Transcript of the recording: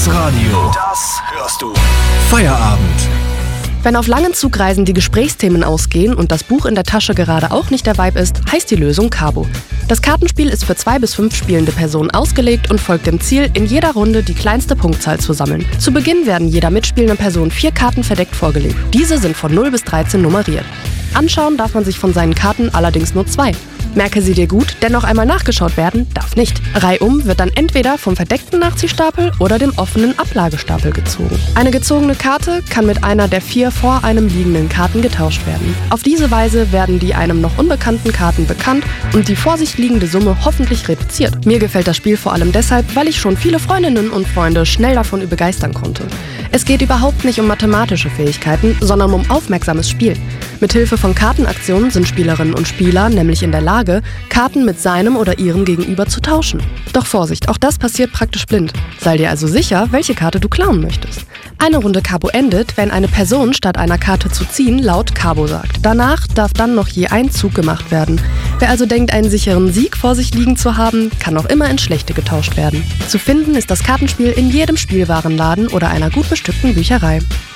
Das Radio. Das hörst du. Feierabend. Wenn auf langen Zugreisen die Gesprächsthemen ausgehen und das Buch in der Tasche gerade auch nicht der Vibe ist, heißt die Lösung Cabo. Das Kartenspiel ist für 2 bis 5 spielende Personen ausgelegt und folgt dem Ziel, in jeder Runde die kleinste Punktzahl zu sammeln. Zu Beginn werden jeder mitspielenden Person 4 Karten verdeckt vorgelegt. Diese sind von 0 bis 13 nummeriert. Anschauen darf man sich von seinen Karten allerdings nur 2. Merke sie dir gut, denn noch einmal nachgeschaut werden darf nicht. Reihum wird dann entweder vom verdeckten Nachziehstapel oder dem offenen Ablagestapel gezogen. Eine gezogene Karte kann mit einer der 4 vor einem liegenden Karten getauscht werden. Auf diese Weise werden die einem noch unbekannten Karten bekannt und die vor sich liegende Summe hoffentlich reduziert. Mir gefällt das Spiel vor allem deshalb, weil ich schon viele Freundinnen und Freunde schnell davon begeistern konnte. Es geht überhaupt nicht um mathematische Fähigkeiten, sondern um aufmerksames Spiel. Mithilfe von Kartenaktionen sind Spielerinnen und Spieler nämlich in der Lage, Karten mit seinem oder ihrem Gegenüber zu tauschen. Doch Vorsicht, auch das passiert praktisch blind. Sei dir also sicher, welche Karte du klauen möchtest. Eine Runde Cabo endet, wenn eine Person statt einer Karte zu ziehen laut Cabo sagt. Danach darf dann noch je ein Zug gemacht werden. Wer also denkt, einen sicheren Sieg vor sich liegen zu haben, kann auch immer in schlechte getauscht werden. Zu finden ist das Kartenspiel in jedem Spielwarenladen oder einer gut bestückten Bücherei.